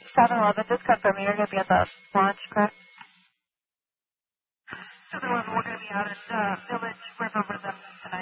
7-Eleven, just confirming you're going to be at the launch, correct? 7-Eleven, we're going to be out at Village River Rhythm tonight.